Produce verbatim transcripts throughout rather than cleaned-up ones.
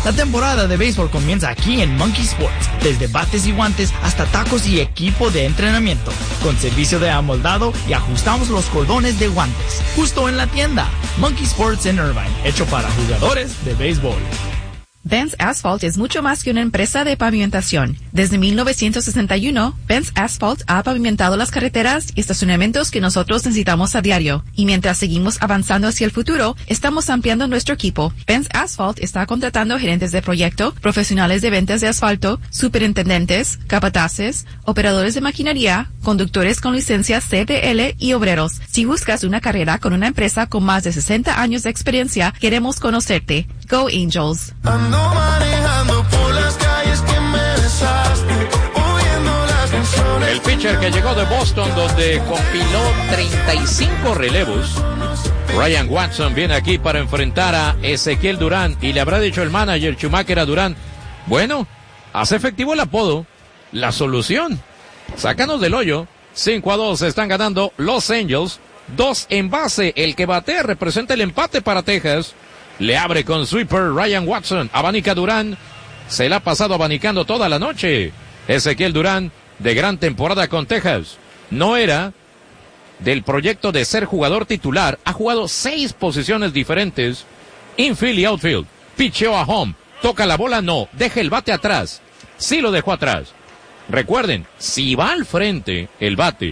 La temporada de béisbol comienza aquí en Monkey Sports, desde bates y guantes hasta tacos y equipo de entrenamiento, con servicio de amoldado y ajustamos los cordones de guantes, justo en la tienda. Monkey Sports en Irvine, hecho para jugadores de béisbol. Benz Asphalt es mucho más que una empresa de pavimentación. Desde mil novecientos sesenta y uno, Benz Asphalt ha pavimentado las carreteras y estacionamientos que nosotros necesitamos a diario. Y mientras seguimos avanzando hacia el futuro, estamos ampliando nuestro equipo. Benz Asphalt está contratando gerentes de proyecto, profesionales de ventas de asfalto, superintendentes, capataces, operadores de maquinaria, conductores con licencia C D L y obreros. Si buscas una carrera con una empresa con más de sesenta años de experiencia, queremos conocerte. Go Angels. Ando manejando por las calles que me besaste, oyendo las canciones. El pitcher que llegó de Boston, donde compiló treinta y cinco relevos, Ryan Watson, viene aquí para enfrentar a Ezequiel Durán, y le habrá dicho el manager Schumacher a Durán: bueno, hace efectivo el apodo, la solución, sácanos del hoyo. Cinco a dos están ganando los Angels. Dos en base, el que batea representa el empate para Texas. Le abre con sweeper Ryan Watson, abanica Durán, se la ha pasado abanicando toda la noche. Ezequiel Durán, de gran temporada con Texas, no era del proyecto de ser jugador titular, ha jugado seis posiciones diferentes, infield y outfield, picheó a home, toca la bola, no, deja el bate atrás, sí lo dejó atrás. Recuerden, si va al frente el bate,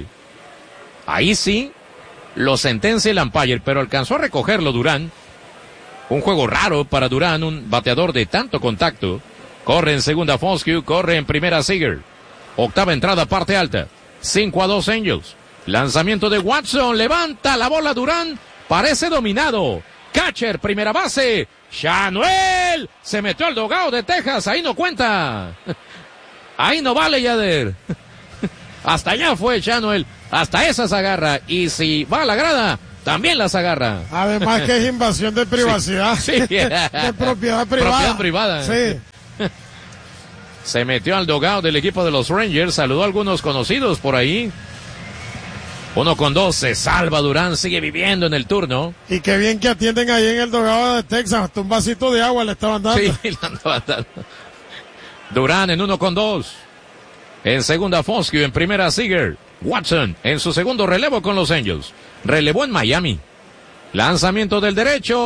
ahí sí lo sentencia el umpire, pero alcanzó a recogerlo Durán. Un juego raro para Durán, un bateador de tanto contacto. Corre en segunda Foscue, corre en primera Seager. Octava entrada, parte alta. cinco a dos Angels. Lanzamiento de Watson, levanta la bola Durán, parece dominado. Catcher, primera base. Shanuel se metió al dogado de Texas, ahí no cuenta. Ahí no vale, Yader. Hasta allá fue Shanuel, hasta esa se agarra. Y si va a la grada, también las agarra. Además que es invasión de privacidad. Sí, sí. De propiedad privada. Propiedad privada. Sí. Se metió al dugout del equipo de los Rangers, saludó a algunos conocidos por ahí. Uno con dos, se salva Durán, sigue viviendo en el turno. Y qué bien que atienden ahí en el dugout de Texas, hasta un vasito de agua le estaban dando. Sí, le andaban dando. Durán en uno con dos. En segunda Foscue, en primera Seager. Watson en su segundo relevo con los Angels. Relevó en Miami. Lanzamiento del derecho.